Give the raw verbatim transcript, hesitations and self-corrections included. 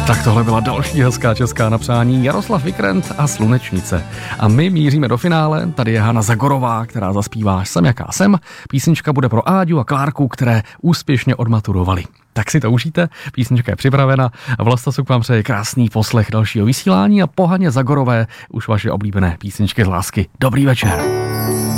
Tak tohle byla další hezká česká napřání, Jaroslav Vikrent a Slunečnice. A my míříme do finále, tady je Hana Zagorová, která zaspívá Jsem jaká jsem. Písnička bude pro Áďu a Klárku, které úspěšně odmaturovali. Tak si to užijte, písnička je připravena a Vlastosuk vám přeje krásný poslech dalšího vysílání a po Haně Zagorové už vaše oblíbené písničky z lásky. Dobrý večer.